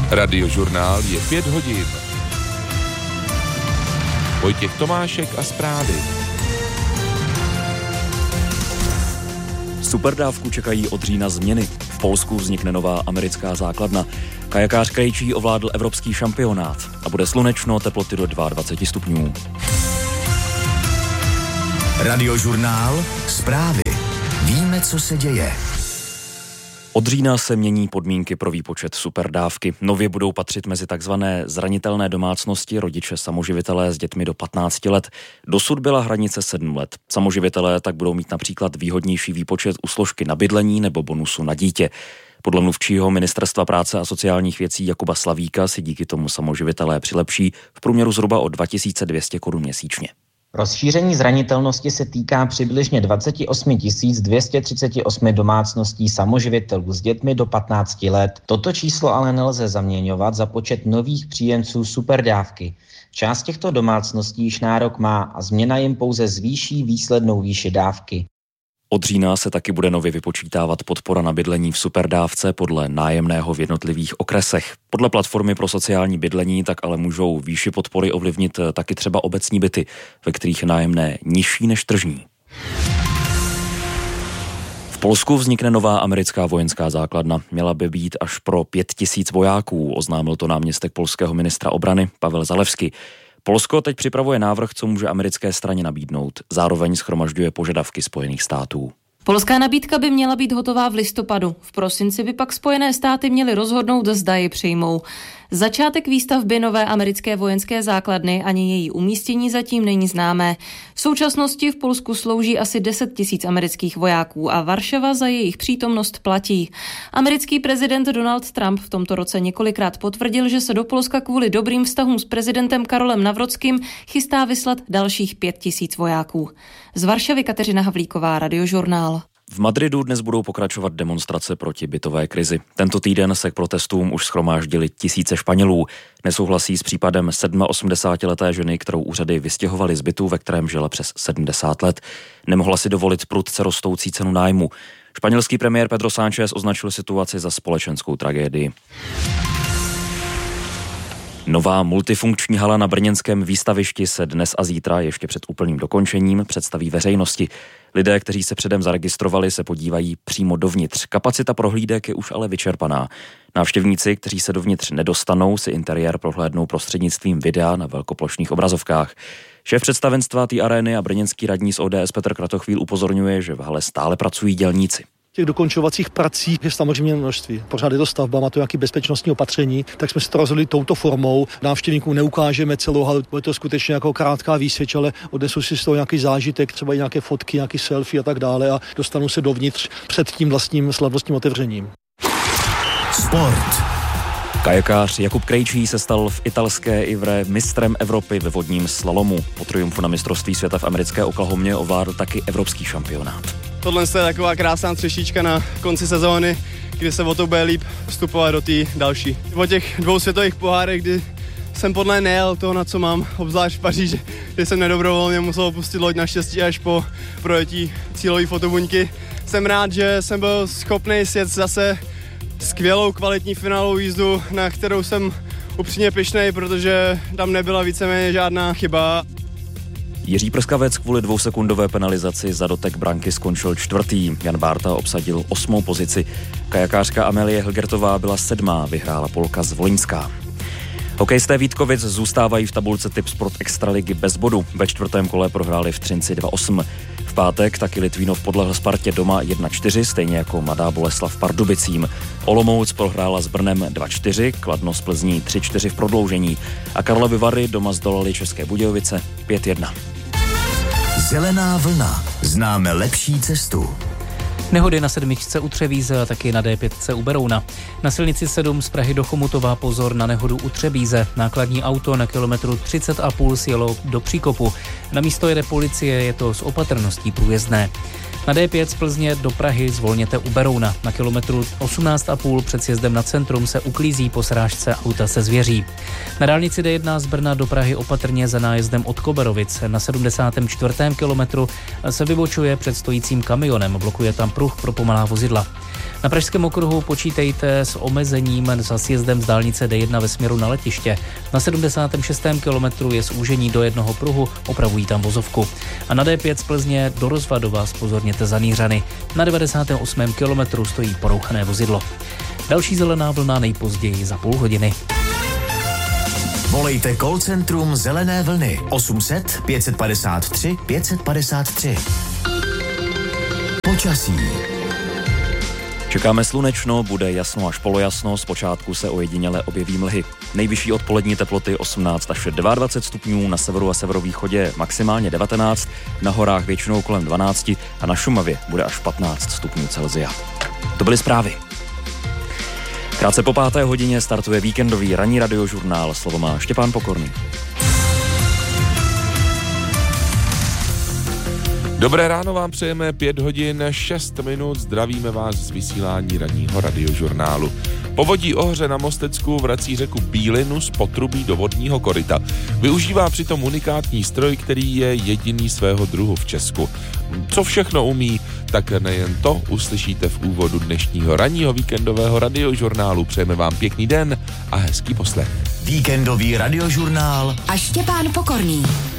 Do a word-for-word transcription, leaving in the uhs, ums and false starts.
Radiožurnál je pět hodin. Vojtěch Tomášek a zprávy. Superdávku čekají od října změny. V Polsku vznikne nová americká základna. Kajakář Krejčí ovládl evropský šampionát a bude slunečno, teploty do dvacet dva stupňů. Radiožurnál, zprávy. Víme, co se děje. Od října se mění podmínky pro výpočet superdávky. Nově budou patřit mezi takzvané zranitelné domácnosti rodiče samoživitelé s dětmi do patnácti let. Dosud byla hranice sedm let. Samoživitelé tak budou mít například výhodnější výpočet u složky na bydlení nebo bonusu na dítě. Podle mluvčího Ministerstva práce a sociálních věcí Jakuba Slavíka si díky tomu samoživitelé přilepší v průměru zhruba o dva tisíce dvě stě korun měsíčně. Rozšíření zranitelnosti se týká přibližně dvacet osm tisíc dvě stě třicet osm domácností samoživitelů s dětmi do patnácti let. Toto číslo ale nelze zaměňovat za počet nových příjemců superdávky. Část těchto domácností již nárok má a změna jim pouze zvýší výslednou výši dávky. Od října se taky bude nově vypočítávat podpora na bydlení v superdávce podle nájemného v jednotlivých okresech. Podle platformy pro sociální bydlení tak ale můžou výši podpory ovlivnit taky třeba obecní byty, ve kterých je nájemné nižší než tržní. V Polsku vznikne nová americká vojenská základna. Měla by být až pro pět tisíc vojáků, oznámil to náměstek polského ministra obrany Pavel Zalewski. Polsko teď připravuje návrh, co může americké straně nabídnout. Zároveň shromažďuje požadavky Spojených států. Polská nabídka by měla být hotová v listopadu. V prosinci by pak Spojené státy měly rozhodnout, zda ji přijmou. Začátek výstavby nové americké vojenské základny ani její umístění zatím není známé. V současnosti v Polsku slouží asi deset tisíc amerických vojáků a Varšava za jejich přítomnost platí. Americký prezident Donald Trump v tomto roce několikrát potvrdil, že se do Polska kvůli dobrým vztahům s prezidentem Karolem Nawrockým chystá vyslat dalších pět tisíc vojáků. Z Varšavy Kateřina Havlíková, Radiožurnál. V Madridu dnes budou pokračovat demonstrace proti bytové krizi. Tento týden se k protestům už shromáždili tisíce Španělů. Nesouhlasí s případem osmdesátisedmileté ženy, kterou úřady vystěhovaly z bytu, ve kterém žila přes sedmdesát let. Nemohla si dovolit prudce rostoucí cenu nájmu. Španělský premiér Pedro Sánchez označil situaci za společenskou tragédii. Nová multifunkční hala na brněnském výstavišti se dnes a zítra ještě před úplným dokončením představí veřejnosti. Lidé, kteří se předem zaregistrovali, se podívají přímo dovnitř. Kapacita prohlídek je už ale vyčerpaná. Návštěvníci, kteří se dovnitř nedostanou, si interiér prohlédnou prostřednictvím videa na velkoplošných obrazovkách. Šéf představenstva té arény a brněnský radní z O D S Petr Kratochvíl upozorňuje, že v hale stále pracují dělníci. Těch dokončovacích prací je samozřejmě množství. Pořád je to stavba, má to nějaké bezpečnostní opatření, tak jsme si to rozhodli touto formou. Návštěvníkům neukážeme celou halu, bude to skutečně jako krátká výsvěť, ale odnesu si z toho nějaký zážitek, třeba i nějaké fotky, nějaké selfie a tak dále a dostanu se dovnitř před tím vlastním slavnostním otevřením. Sport. Kajakář Jakub Krejčí se stal v italské Ivre mistrem Evropy ve vodním slalomu. Po triumfu na mistrovství světa v americké Oklahomě ovládl taky evropský šampionát. Tohle je taková krásná třešička na konci sezóny, kdy se o to bude líp vstupovat do té další. Po těch dvou světových pohárech, kdy jsem podle nejel toho, na co mám, obzvlášť v Paříži, kdy jsem nedobrovolně musel opustit loď naštěstí až po projetí cílové fotobuňky. Jsem rád, že jsem byl schopný sjet zase skvělou kvalitní finálovou jízdu, na kterou jsem upřímně pyšnej, protože tam nebyla víceméně žádná chyba. Jiří Prskavec kvůli dvousekundové penalizaci za dotek branky skončil čtvrtý. Jan Bárta obsadil osmou pozici. Kajakářka Amelie Hilgertová byla sedmá, vyhrála Polka Zvolyňská. Hokejisté Vítkovic zůstávají v tabulce Tipsport Extraligy bez bodu. Ve čtvrtém kole prohráli v Třinci dva osm. V pátek taky Litvínov podlehl Spartě doma jedna čtyři, stejně jako Mladá Boleslav Pardubicím. Olomouc prohrála s Brnem dva čtyři, Kladno z Plzní tři čtyři v prodloužení a Karlovy Vary doma zdolali České Budějovice pět jedna. Zelená vlna. Známe lepší cestu. Nehody na sedmičce u Třebíze a taky na D pět u Berouna. Na silnici sedm z Prahy do Chomutova pozor na nehodu u Třebíze. Nákladní auto na kilometru třicet a půl sjelo do příkopu. Na místo jede policie, je to s opatrností průjezdné. Na D pět z Plzně do Prahy zvolněte u Berouna. Na kilometru osmnáct a půl před sjezdem na centrum se uklízí po srážce auta se zvěří. Na dálnici D jedna z Brna do Prahy opatrně za nájezdem od Koberovic. Na sedmdesátém čtvrtém kilometru se vybočuje před stojícím kamionem, blokuje tam pruh pro pomalá vozidla. Na Pražském okruhu počítejte s omezením za sjezdem z dálnice D jedna ve směru na letiště. Na sedmdesátém šestém kilometru je zúžení do jednoho pruhu, opravují tam vozovku. A na D pět z Plzně do Rozvadova zpozorněte za Nýřany. Na devadesátém osmém kilometru stojí porouchané vozidlo. Další zelená vlna nejpozději za půl hodiny. Volejte call centrum Zelené vlny osm set pět padesát tři pět padesát tři. Počasí. Čekáme slunečno, bude jasno až polojasno, zpočátku se ojediněle objeví mlhy. Nejvyšší odpolední teploty osmnáct až dvacet dva stupňů, na severu a severovýchodě maximálně devatenáct, na horách většinou kolem dvanáct a na Šumavě bude až patnáct stupňů Celsia. To byly zprávy. Krátce po páté hodině startuje víkendový ranní radiožurnál. Slovo má Štěpán Pokorný. Dobré ráno vám přejeme, pět hodin šest minut, zdravíme vás z vysílání ranního radiožurnálu. Povodí Ohře na Mostecku vrací řeku Bílinu z potrubí do vodního koryta. Využívá přitom unikátní stroj, který je jediný svého druhu v Česku. Co všechno umí, tak nejen to uslyšíte v úvodu dnešního ranního víkendového radiožurnálu. Přejeme vám pěkný den a hezký poslech. Víkendový radiožurnál a Štěpán Pokorný.